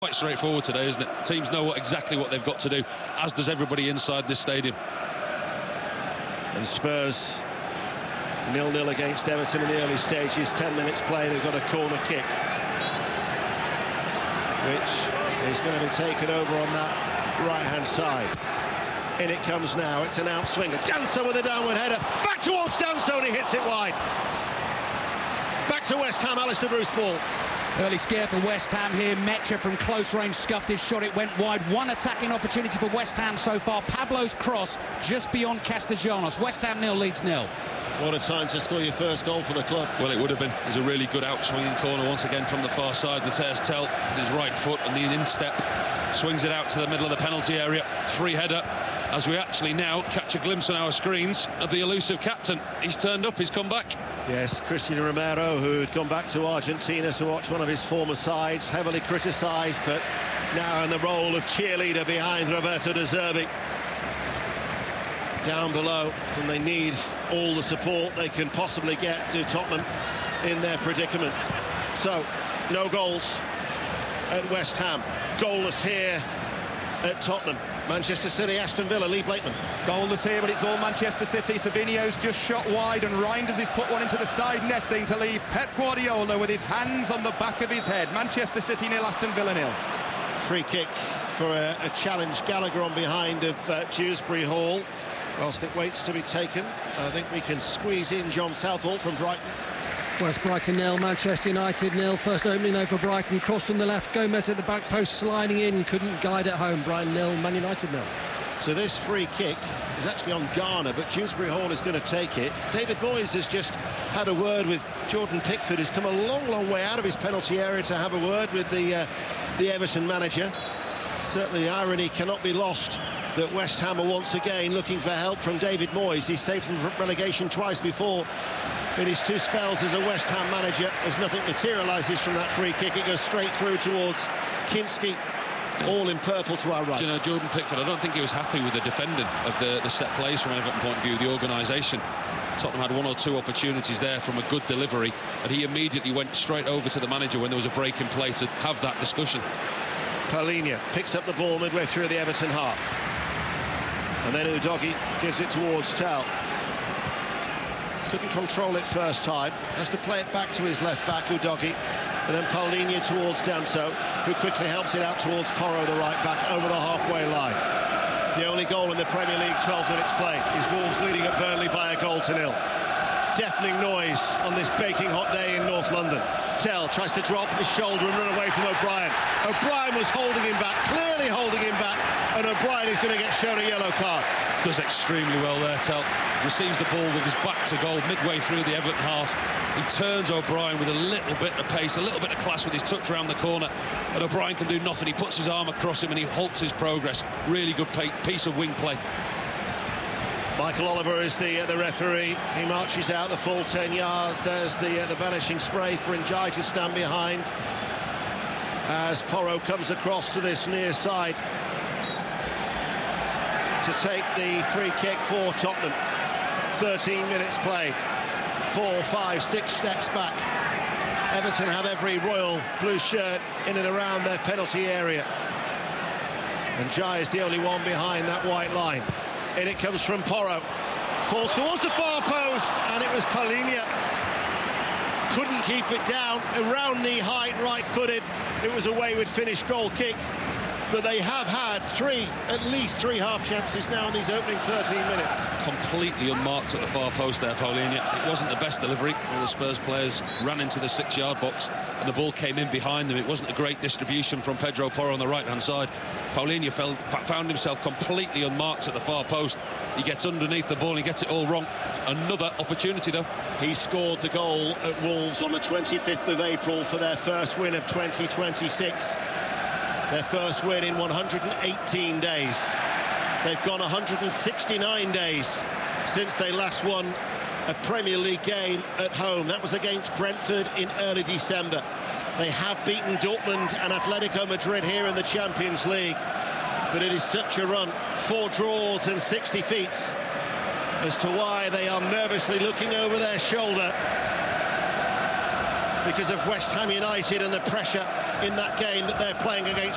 Quite straightforward today, isn't it? Teams know exactly what they've got to do, as does everybody inside this stadium. And Spurs 0-0 against Everton in the early stages. 10 minutes play, they've got a corner kick, which is going to be taken over on that right-hand side. In it comes now, it's an outswinger. Danso with a downward header, back towards Danso, and he hits it wide. Back to West Ham, Alistair Bruce ball. Early scare for West Ham here. Mecha from close range scuffed his shot, it went wide. One attacking opportunity for West Ham so far. Pablo's cross just beyond Castellanos. West Ham 0 leads 0. What a time to score your first goal for the club. Well, it would have been. There's a really good out-swinging corner once again from the far side. Matthias Tel with his right foot and the instep swings it out to the middle of the penalty area. Free header, as we actually now catch a glimpse on our screens of the elusive captain. He's turned up, he's come back. Yes, Christian Romero, who had gone back to Argentina to watch one of his former sides, heavily criticised, but now in the role of cheerleader behind Roberto De Zerbi. Down below, and they need all the support they can possibly get to Tottenham in their predicament. So, no goals at West Ham. Goalless here at Tottenham. Manchester City, Aston Villa, Lee Blakeman. Goalless here, but it's all Manchester City. Savinho's just shot wide, and Reinders has put one into the side netting to leave Pep Guardiola with his hands on the back of his head. Manchester City 0, Aston Villa 0. Free kick for a challenge. Gallagher on behind of Dewsbury Hall. Whilst it waits to be taken, I think we can squeeze in John Southall from Brighton. West Brighton 0, Manchester United 0. First opening though for Brighton. Cross from the left, Gomez at the back post sliding in, couldn't guide at home. Brighton 0, Man United 0. So this free kick is actually on Garner, but Dewsbury Hall is going to take it. David Moyes has just had a word with Jordan Pickford, who's come a long way out of his penalty area to have a word with the Everton manager. Certainly the irony cannot be lost that West Ham are once again looking for help from David Moyes. He's saved them from relegation twice before in his 2 spells as a West Ham manager, as nothing materialises from that free kick. It goes straight through towards Kinski, all in purple to our right. Do you know, Jordan Pickford, I don't think he was happy with the defending of the set plays from an Everton point of view, the organisation. Tottenham had 1 or 2 opportunities there from a good delivery, and he immediately went straight over to the manager when there was a break in play to have that discussion. Palhinha picks up the ball midway through the Everton half. And then Udogie gives it towards Tel. Couldn't control it first time. Has to play it back to his left back, Udogie. And then Palhinha towards Danso, who quickly helps it out towards Porro, the right back, over the halfway line. The only goal in the Premier League 12 minutes played is Wolves leading at Burnley by a goal to 0. Deafening noise on this baking hot day in North London. Tel tries to drop his shoulder and run away from O'Brien. O'Brien was holding him back, clearly holding him back, and O'Brien is going to get shown a yellow card. Does extremely well there, Tel. Receives the ball with his back to goal midway through the Everton half. He turns O'Brien with a little bit of pace, a little bit of class with his touch around the corner, and O'Brien can do nothing. He puts his arm across him and he halts his progress. Really good piece of wing play. Michael Oliver is the referee. He marches out the full 10 yards. There's the banishing spray for Ndiaye to stand behind as Porro comes across to this near side to take the free kick for Tottenham. 13 minutes played. 4, 5, 6 steps back. Everton have every royal blue shirt in and around their penalty area. And Ndiaye is the only one behind that white line. In it comes from Porro. Falls towards the far post, and it was Palhinha. Couldn't keep it down. Around knee height, right-footed. It was a wayward finish goal kick. But they have had at least three half chances now in these opening 13 minutes. Completely unmarked at the far post there, Palhinha. It wasn't the best delivery. All the Spurs players ran into the 6-yard box and the ball came in behind them. It wasn't a great distribution from Pedro Porro on the right-hand side. Palhinha found himself completely unmarked at the far post. He gets underneath the ball and he gets it all wrong. Another opportunity, though. He scored the goal at Wolves on the 25th of April for their first win of 2026. Their first win in 118 days. They've gone 169 days since they last won a Premier League game at home. That was against Brentford in early December. They have beaten Dortmund and Atletico Madrid here in the Champions League. But it is such a run. 4 draws and 6 defeats as to why they are nervously looking over their shoulder because of West Ham United and the pressure in that game that they're playing against